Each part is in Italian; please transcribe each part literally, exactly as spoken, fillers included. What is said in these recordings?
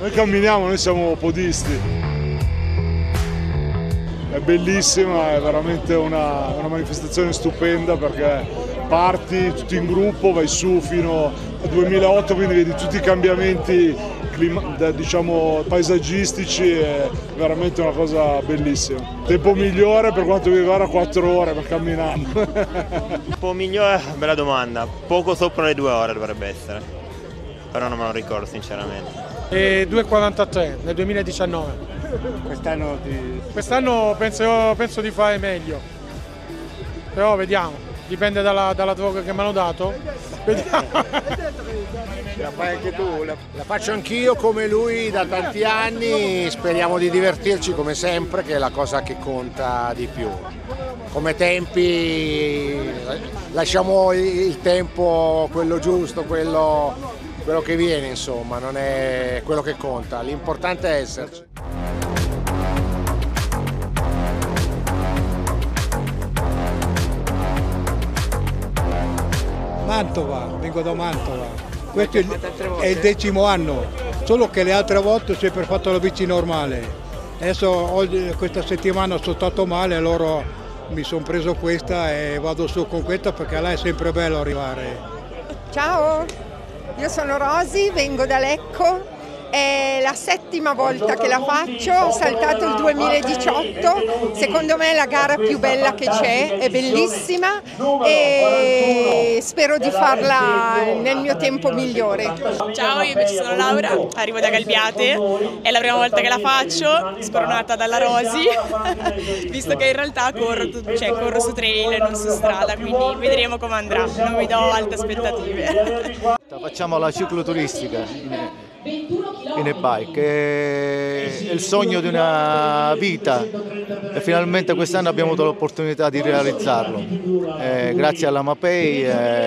Noi camminiamo, noi siamo podisti. È bellissima, è veramente una, una manifestazione stupenda perché parti tutto in gruppo, vai su fino al duemilaotto, quindi vedi tutti i cambiamenti clima, diciamo, paesaggistici, è veramente una cosa bellissima. Tempo migliore per quanto mi riguarda quattro ore per camminando. Tempo migliore, bella domanda, poco sopra le due ore dovrebbe essere, però non me lo ricordo sinceramente. E due e quarantatré nel duemiladiciannove. Quest'anno ti... Quest'anno penso, penso di fare meglio, però vediamo, dipende dalla, dalla droga che mi hanno dato. Vediamo. La fai anche tu? La, la faccio anch'io come lui da tanti anni, speriamo di divertirci come sempre, che è la cosa che conta di più. Come tempi lasciamo il tempo, quello giusto, quello, quello che viene, insomma, non è quello che conta, l'importante è esserci. Mantova, vengo da Mantova, questo è il, è il decimo anno, solo che le altre volte ho sempre fatto la bici normale. Adesso questa settimana sono stato male, allora mi sono preso questa e vado su con questa perché là è sempre bello arrivare. Ciao, io sono Rosy, vengo da Lecco. È la settima volta che la faccio, ho saltato il duemiladiciotto, secondo me è la gara più bella che c'è, è bellissima e spero di farla nel mio tempo migliore. Ciao, io invece sono Laura, arrivo da Galbiate, è la prima volta che la faccio, spronata dalla Rosy, visto che in realtà corro, cioè, corro su trail e non su strada, quindi vedremo come andrà, non mi do alte aspettative. Facciamo la cicloturistica in e-bike, è il sogno di una vita e finalmente quest'anno abbiamo avuto l'opportunità di realizzarlo. Eh, grazie alla Mapei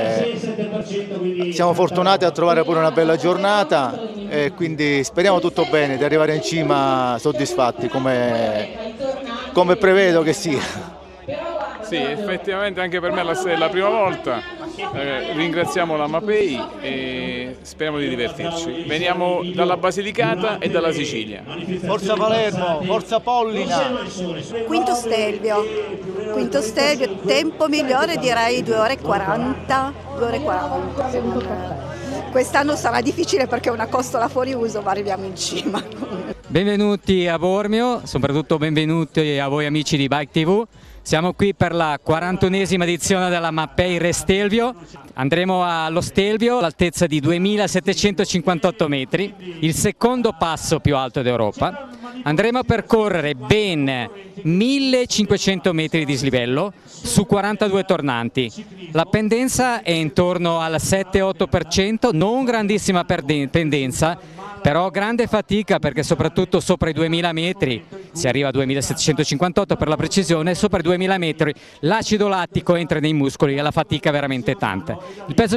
eh, siamo fortunati a trovare pure una bella giornata e quindi speriamo tutto bene, di arrivare in cima soddisfatti come, come prevedo che sia. Sì, effettivamente anche per me è la prima volta, eh, ringraziamo la Mapei e speriamo di divertirci. Veniamo dalla Basilicata e dalla Sicilia. Forza Palermo, forza Pollina! Quinto Stelvio, Quinto Stelvio, tempo migliore direi due ore e quaranta, due ore e quaranta. Quest'anno sarà difficile perché è una costola fuori uso, ma arriviamo in cima. Benvenuti a Bormio, soprattutto benvenuti a voi amici di Bike tivù. Siamo qui per la quarantunesima edizione della Mapei Re Stelvio. Andremo allo Stelvio all'altezza di duemilasettecentocinquantotto metri, il secondo passo più alto d'Europa. Andremo a percorrere ben millecinquecento metri di dislivello su quarantadue tornanti. La pendenza è intorno al sette otto per cento, non grandissima pendenza, però grande fatica perché soprattutto sopra i duemila metri, si arriva a duemilasettecentocinquantotto per la precisione, sopra i duemila metri l'acido lattico entra nei muscoli e la fatica è veramente tanta. Il peso